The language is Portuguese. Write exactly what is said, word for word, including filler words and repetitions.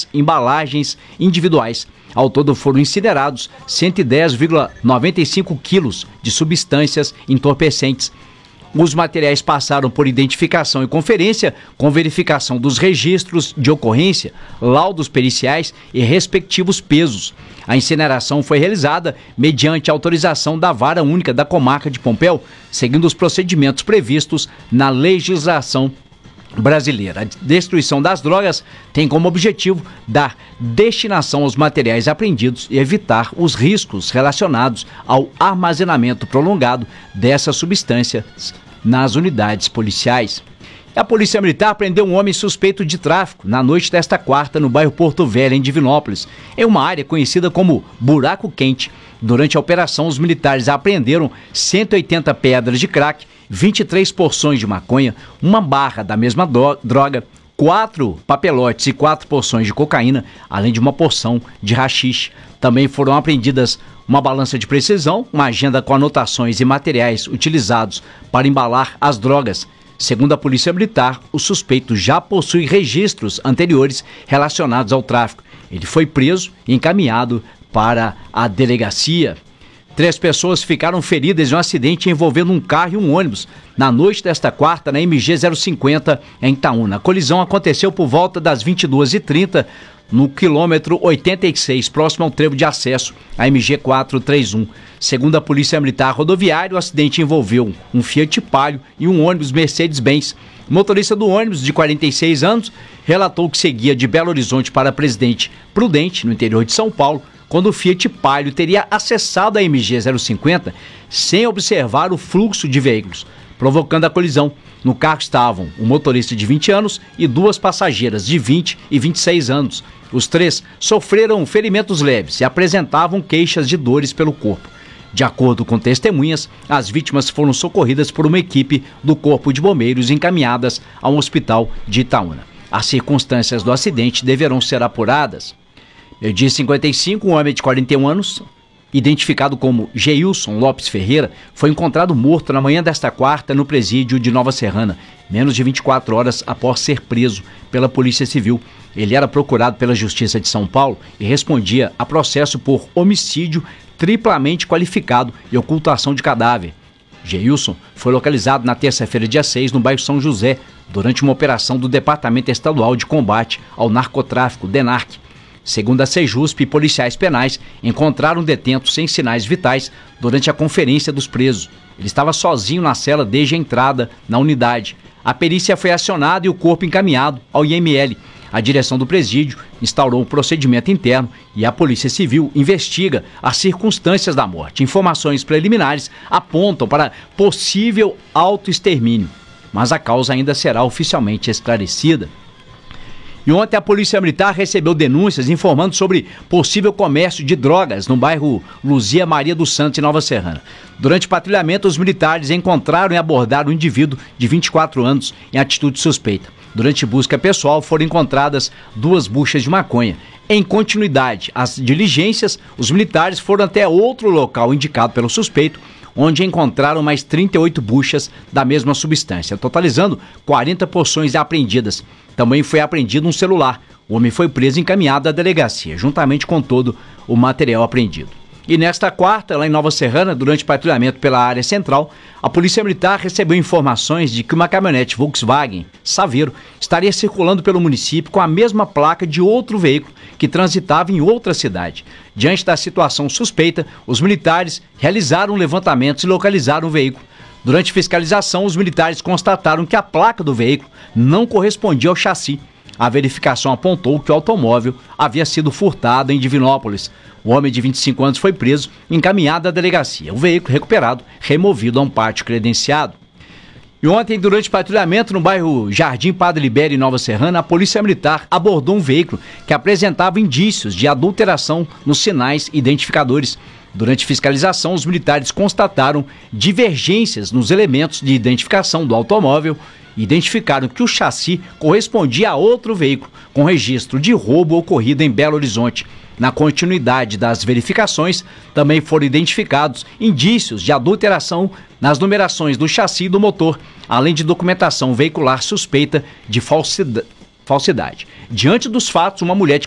embalagens individuais. Ao todo foram incinerados cento e dez vírgula noventa e cinco quilos de substâncias entorpecentes. Os materiais passaram por identificação e conferência, com verificação dos registros de ocorrência, laudos periciais e respectivos pesos. A incineração foi realizada mediante autorização da Vara Única da Comarca de Pompéu, seguindo os procedimentos previstos na legislação brasileira. A destruição das drogas tem como objetivo dar destinação aos materiais apreendidos e evitar os riscos relacionados ao armazenamento prolongado dessas substâncias nas unidades policiais. A Polícia Militar prendeu um homem suspeito de tráfico na noite desta quarta no bairro Porto Velho, em Divinópolis, em uma área conhecida como Buraco Quente. Durante a operação, os militares apreenderam cento e oitenta pedras de crack, vinte e três porções de maconha, uma barra da mesma droga, quatro papelotes e quatro porções de cocaína, além de uma porção de haxixe. Também foram apreendidas uma balança de precisão, uma agenda com anotações e materiais utilizados para embalar as drogas. Segundo a Polícia Militar, o suspeito já possui registros anteriores relacionados ao tráfico. Ele foi preso e encaminhado para a delegacia. Três pessoas ficaram feridas em um acidente envolvendo um carro e um ônibus na noite desta quarta na M G zero cinquenta em Itaúna. A colisão aconteceu por volta das vinte e duas e trinta no quilômetro oitenta e seis, próximo ao trevo de acesso à M G quatrocentos e trinta e um. Segundo a Polícia Militar Rodoviária, o acidente envolveu um Fiat Palio e um ônibus Mercedes-Benz. O motorista do ônibus, de quarenta e seis anos, relatou que seguia de Belo Horizonte para Presidente Prudente, no interior de São Paulo, quando o Fiat Palio teria acessado a M G zero cinquenta sem observar o fluxo de veículos, provocando a colisão. No carro estavam um motorista de vinte anos e duas passageiras de vinte e vinte e seis anos. Os três sofreram ferimentos leves e apresentavam queixas de dores pelo corpo. De acordo com testemunhas, as vítimas foram socorridas por uma equipe do Corpo de Bombeiros encaminhadas a um hospital de Itaúna. As circunstâncias do acidente deverão ser apuradas. Meio-dia e cinquenta e cinco, um homem de quarenta e um anos, identificado como Geilson Lopes Ferreira, foi encontrado morto na manhã desta quarta no presídio de Nova Serrana, menos de vinte e quatro horas após ser preso pela Polícia Civil. Ele era procurado pela Justiça de São Paulo e respondia a processo por homicídio triplamente qualificado e ocultação de cadáver. Geilson foi localizado na terça-feira, dia seis, no bairro São José, durante uma operação do Departamento Estadual de Combate ao Narcotráfico, DENARC. Segundo a Sejusp, policiais penais encontraram um detento sem sinais vitais durante a conferência dos presos. Ele estava sozinho na cela desde a entrada na unidade. A perícia foi acionada e o corpo encaminhado ao I M L. A direção do presídio instaurou um procedimento interno e a Polícia Civil investiga as circunstâncias da morte. Informações preliminares apontam para possível autoextermínio, mas a causa ainda será oficialmente esclarecida. E ontem a Polícia Militar recebeu denúncias informando sobre possível comércio de drogas no bairro Luzia Maria dos Santos, em Nova Serrana. Durante o patrulhamento, os militares encontraram e abordaram um indivíduo de vinte e quatro anos em atitude suspeita. Durante busca pessoal, foram encontradas duas buchas de maconha. Em continuidade às diligências, os militares foram até outro local indicado pelo suspeito, onde encontraram mais trinta e oito buchas da mesma substância, totalizando quarenta porções apreendidas. Também foi apreendido um celular. O homem foi preso e encaminhado à delegacia, juntamente com todo o material apreendido. E nesta quarta, lá em Nova Serrana, durante patrulhamento pela área central, a Polícia Militar recebeu informações de que uma caminhonete Volkswagen Saveiro estaria circulando pelo município com a mesma placa de outro veículo que transitava em outra cidade. Diante da situação suspeita, os militares realizaram levantamentos e localizaram o veículo. Durante fiscalização, os militares constataram que a placa do veículo não correspondia ao chassi. A verificação apontou que o automóvel havia sido furtado em Divinópolis. O homem de vinte e cinco anos foi preso e encaminhado à delegacia. O veículo recuperado, removido a um pátio credenciado. E ontem, durante patrulhamento no bairro Jardim Padre Libério, em Nova Serrana, a Polícia Militar abordou um veículo que apresentava indícios de adulteração nos sinais identificadores. Durante fiscalização, os militares constataram divergências nos elementos de identificação do automóvel e identificaram que o chassi correspondia a outro veículo, com registro de roubo ocorrido em Belo Horizonte. Na continuidade das verificações, também foram identificados indícios de adulteração nas numerações do chassi e do motor, além de documentação veicular suspeita de falsidade. Diante dos fatos, uma mulher de